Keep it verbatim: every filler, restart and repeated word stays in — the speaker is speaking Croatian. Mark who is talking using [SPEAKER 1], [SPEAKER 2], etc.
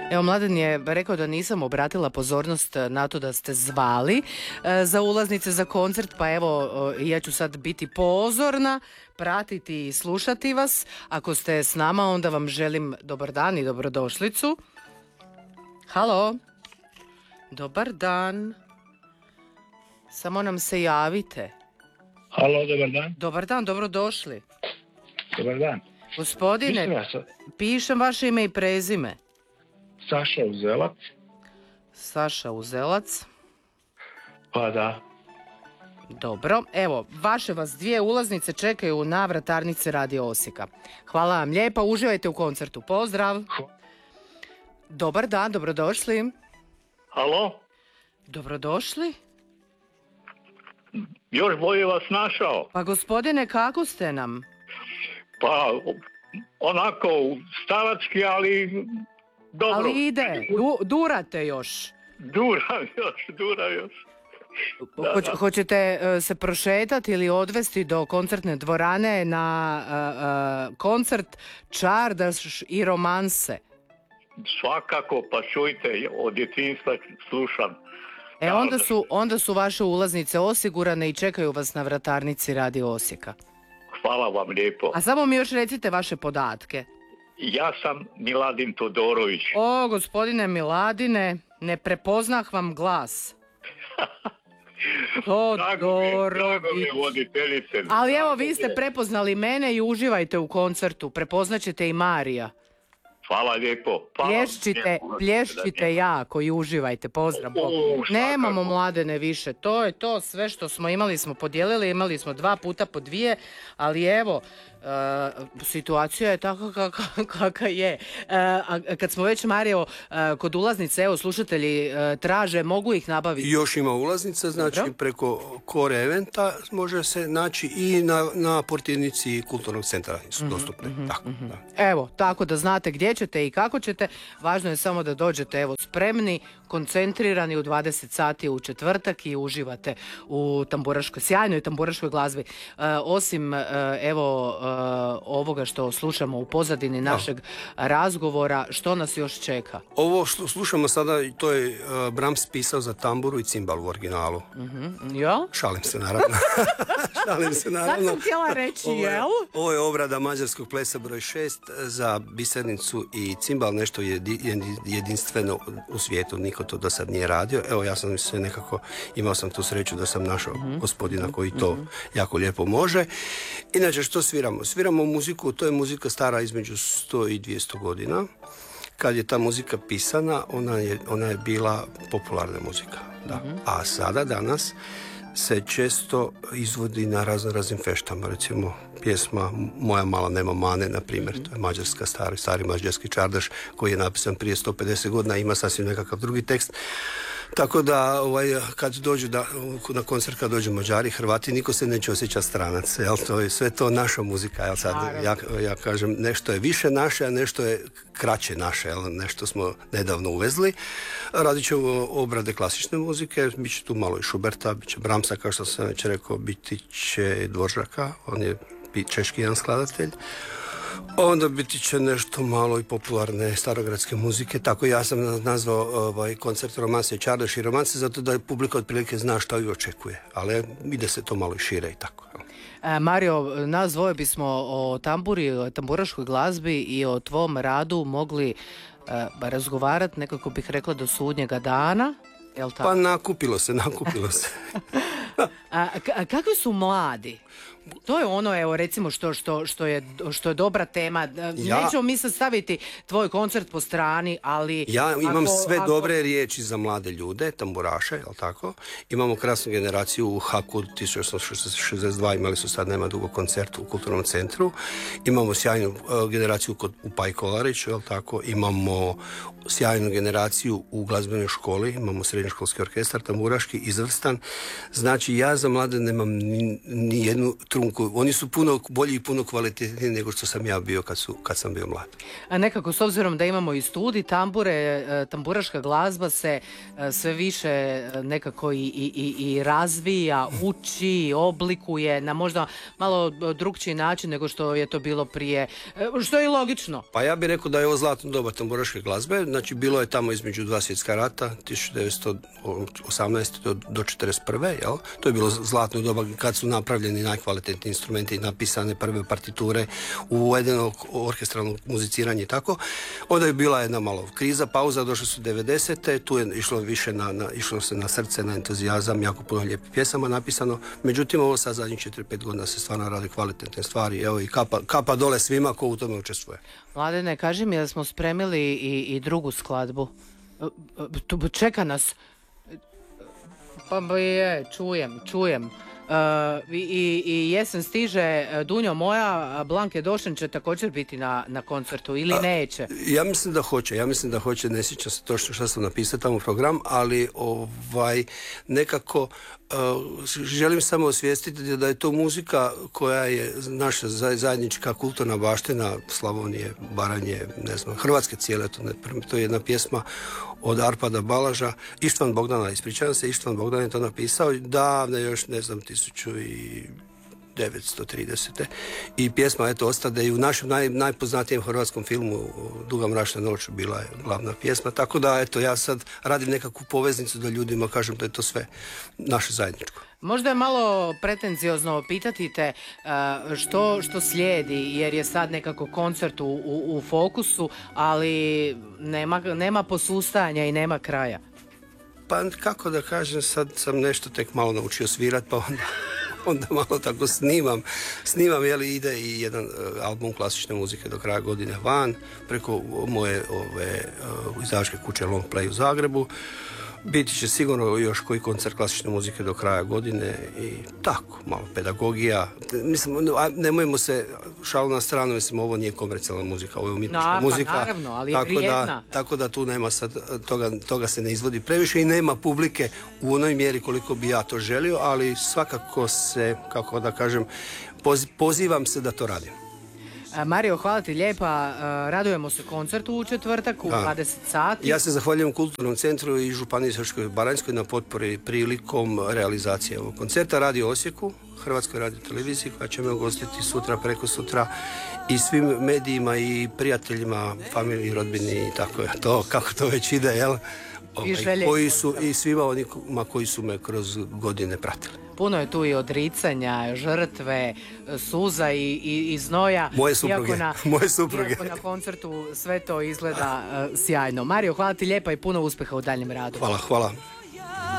[SPEAKER 1] Evo, Mladen je rekao da nisam obratila pozornost na to da ste zvali e, za ulaznice za koncert, pa evo, e, ja ću sad biti pozorna, pratiti i slušati vas. Ako ste s nama, onda vam želim dobar dan i dobrodošlicu. Halo? Dobar dan. Samo nam se javite.
[SPEAKER 2] Halo, dobar dan.
[SPEAKER 1] Dobar dan, dobrodošli.
[SPEAKER 2] Dobar dan.
[SPEAKER 1] Gospodine,
[SPEAKER 2] Ja sa...
[SPEAKER 1] pišem vaše ime i prezime.
[SPEAKER 2] Saša Uzelac.
[SPEAKER 1] Saša Uzelac.
[SPEAKER 2] Pa da.
[SPEAKER 1] Dobro, evo, vaše vas dvije ulaznice čekaju na vratarnici Radio Osijeka. Hvala vam lijepa, uživajte u koncertu. Pozdrav. Dobar dan, dobrodošli.
[SPEAKER 2] Halo?
[SPEAKER 1] Dobrodošli.
[SPEAKER 2] Još bolje vas našao.
[SPEAKER 1] Pa gospodine, kako ste nam?
[SPEAKER 2] Pa, onako, starački, ali dobro.
[SPEAKER 1] Ali ide, du, durate još.
[SPEAKER 2] Dura još, dura još. Da,
[SPEAKER 1] Hoć,
[SPEAKER 2] da.
[SPEAKER 1] hoćete uh, se prošetati ili odvesti do koncertne dvorane na uh, uh, koncert Čardaš i romanse?
[SPEAKER 2] Svakako, pa čujte, od djetinjstva slušam.
[SPEAKER 1] E, onda su, onda su vaše ulaznice osigurane i čekaju vas na vratarnici Radio Osijeka.
[SPEAKER 2] Hvala vam lijepo.
[SPEAKER 1] A samo mi još recite vaše podatke.
[SPEAKER 2] Ja sam Miladin Todorović.
[SPEAKER 1] O, gospodine Miladine, ne prepoznah vam glas. Todorović.
[SPEAKER 2] Voditeljice.
[SPEAKER 1] Ali evo, vi ste prepoznali mene i uživajte u koncertu. Prepoznaćete i Marija.
[SPEAKER 2] Hvala lijepo. Hvala
[SPEAKER 1] Plješćite, plješćite jako i uživajte. Pozdrav.
[SPEAKER 2] U,
[SPEAKER 1] Nemamo Mladene više. To je to, sve što smo imali smo podijelili. Imali smo dva puta po dvije, ali evo, Uh, situacija je tako kaka, kaka je. Uh, a kad smo već, Mario, uh, kod ulaznice, evo, slušatelji uh, traže, mogu ih nabaviti?
[SPEAKER 3] Još ima ulaznica, znači
[SPEAKER 1] Dobro.
[SPEAKER 3] Preko Core Eventa može se naći i na, na portirnici Kulturnog centra su
[SPEAKER 1] mm-hmm,
[SPEAKER 3] dostupne.
[SPEAKER 1] Mm-hmm,
[SPEAKER 3] tako,
[SPEAKER 1] mm-hmm.
[SPEAKER 3] Da.
[SPEAKER 1] Evo, tako da znate gdje ćete i kako ćete. Važno je samo da dođete, evo, spremni, koncentrirani u dvadeset sati u četvrtak i uživate u tamburaškoj, sjajnoj tamburaškoj glazbi. Uh, osim, uh, evo, uh, ovoga što slušamo u pozadini našeg no. razgovora, što nas još čeka?
[SPEAKER 3] Ovo što slušamo sada, to je uh, Brahms pisao za tamburu i cimbal u originalu.
[SPEAKER 1] Mm-hmm. Jo?
[SPEAKER 3] Šalim se, naravno. Šalim se, naravno.
[SPEAKER 1] Sad sam htjela reći,
[SPEAKER 3] ovo je,
[SPEAKER 1] jel?
[SPEAKER 3] Ovo je obrada mađarskog plesa broj šest za bisernicu i cimbal, nešto jedi, jedinstveno u svijetu, niko to do sad nije radio. Evo, ja sam se nekako, imao sam tu sreću da sam našao mm-hmm. gospodina koji to mm-hmm. jako lijepo može. Inače, što sviramo? Sviramo muziku, to je muzika stara između sto i dvjesto godina. Kad je ta muzika pisana, ona je, ona je bila popularna muzika. Da. Mm-hmm. A sada, danas, se često izvodi na razno raznim feštama. Recimo, pjesma Moja mala nema mane, na primjer, to je mađarska, stari, stari mađarski čardaš koji je napisan prije sto pedeset godina, ima sasvim nekakav drugi tekst. Tako da, ovaj, kad dođu da, na koncert, kad dođu Mađari, Hrvati, niko se neće osjećati stranac. Jel? To je sve to naša muzika. Jel? Sad, ja, ja kažem, nešto je više naše, a nešto je kraće naše. Jel? Nešto smo nedavno uvezli. Radit će obrade klasične muzike, bit će tu malo i Šuberta, bit će Brahmsa, kao što sam već rekao, biti će Dvoržaka, on je češki jedan skladatelj. Onda biti će nešto malo i popularne starogradske muzike, tako ja sam nazvao ovaj, koncert Romanse i Čardaš i romanse, zato da publika otprilike zna šta ju očekuje, ali ide se to malo i šire i tako.
[SPEAKER 1] E, Mario, nas dvoje bismo o tamburi, o tamburaškoj glazbi i o tvom radu mogli e, razgovarati, nekako bih rekla, do sudnjega dana. Jel tako?
[SPEAKER 3] Pa nakupilo se, nakupilo se.
[SPEAKER 1] a, a kakvi su mladi? To je ono, evo, recimo, što, što, što, je, što je dobra tema. Ja, Nećemo mi sad staviti tvoj koncert po strani, ali...
[SPEAKER 3] Ja imam
[SPEAKER 1] ako,
[SPEAKER 3] sve
[SPEAKER 1] ako...
[SPEAKER 3] dobre riječi za mlade ljude, tamburaše, jel tako? Imamo krasnu generaciju u Haku tisuću osamsto šezdeset dva, imali su sad nema dugo koncert u Kulturnom centru. Imamo sjajnu uh, generaciju kod, u Paj Kolariću, jel tako? Imamo sjajnu generaciju u glazbenoj školi, imamo srednjoškolski orkestar, tamburaški, izvrstan. Znači, ja za mlade nemam ni, ni jednu trunku. Oni su puno bolji i puno kvalitetniji nego što sam ja bio kad, su, kad sam bio mlad.
[SPEAKER 1] A nekako, s obzirom da imamo i studij, tambure, e, tamburaška glazba se e, sve više e, nekako i, i, i- i razvija, uči, oblikuje na možda malo drugčiji način nego što je to bilo prije, e, što je i logično.
[SPEAKER 3] Pa ja bih rekao da je ovo zlatno doba tamburaške glazbe. Znači, bilo je tamo između dva svjetska rata, tisuću devetsto osamnaeste. do, do četrdeset prve. Jel? To je bilo zlatno doba kad su napravljeni najkvalitetniji instrumenti i napisane prve partiture, uvedeno orkestralno muziciranje i tako. Onda je bila jedna malo kriza, pauza, došle su devedesete. Tu je išlo više na, na, išlo se na srce, na entuzijazam, jako puno lijepih pjesama napisano. Međutim, ovo sad zadnjih četiri pet godina se stvarno radi kvalitetne stvari. Evo i kapa, kapa dole svima ko u tome učestvuje.
[SPEAKER 1] Mladene, kaži mi da smo spremili i, i drugu skladbu. E, e, tu čeka nas. Pa ba je, čujem, čujem. E, i, i- I jesen stiže, e, Dunjo moja, a Blanke Došen će također biti na, na koncertu ili neće?
[SPEAKER 3] Ja mislim da hoće, ja mislim da hoće, ne sjećam se točno što sam napisao tamo u program, ali ovaj nekako uh, želim samo osvijestiti da je to muzika koja je naša za- zajednička kulturna baština Slavonije, Baranje, ne znam, Hrvatske cijele, to, ne, to je jedna pjesma od Arpada Balaža, Ištvan Bogdana, ispričavam se, Ištvan Bogdan je to napisao davno još, ne znam, tisuću i devetsto tridesete. I pjesma eto ostade i u našem naj, najpoznatijem hrvatskom filmu Duga mračna noć bila je glavna pjesma. Tako da eto ja sad radim nekakvu poveznicu da ljudima kažem da je to sve naše zajedničko.
[SPEAKER 1] Možda je malo pretenciozno pitati te uh, što, što slijedi, jer je sad nekako koncert u, u, u fokusu, ali nema, nema posustajanja i nema kraja.
[SPEAKER 3] Pa kako da kažem, sad sam nešto tek malo naučio svirat, pa onda, onda malo tako snimam. Snimam, jeli ide i jedan uh, album klasične muzike do kraja godine van, preko moje ove uh, izdavačke kuće Long Play u Zagrebu. Biti će sigurno još koji koncert klasične muzike do kraja godine i tako, malo pedagogija. Mislim, a nemojmo se šalu na stranu, mislim, ovo nije komercijalna muzika, ovo je umjetnička
[SPEAKER 1] No, pa
[SPEAKER 3] muzika.
[SPEAKER 1] naravno, ali je
[SPEAKER 3] tako
[SPEAKER 1] vrijedna.
[SPEAKER 3] da, tako da tu nema sad, toga, toga se ne izvodi previše i nema publike u onoj mjeri koliko bi ja to želio, ali svakako se, kako da kažem, poz- pozivam se da to radim.
[SPEAKER 1] A, Mario, hvala ti lijepa. A, radujemo se koncertu u četvrtak u
[SPEAKER 3] Da.
[SPEAKER 1] dvadeset sati.
[SPEAKER 3] Ja se zahvaljujem Kulturnom centru i Županiji Osječko-baranjskoj na potpori prilikom realizacije ovog koncerta. Radio Osijeku, Hrvatskoj radio televiziji koja će me ugostiti sutra, preko sutra i svim medijima i prijateljima, familiji, rodbini i tako je to, kako to već ide, jel? Ovaj,
[SPEAKER 1] želje.
[SPEAKER 3] koji su, i svima onima koji su me kroz godine pratili.
[SPEAKER 1] Puno je tu i odricanja, žrtve, suza i, i, i znoja.
[SPEAKER 3] Moje supruge,
[SPEAKER 1] Iako na,
[SPEAKER 3] moje supruge.
[SPEAKER 1] Iako na koncertu sve to izgleda uh, sjajno. Mario, hvala ti lijepa i puno uspjeha u daljem radu.
[SPEAKER 3] Hvala, hvala.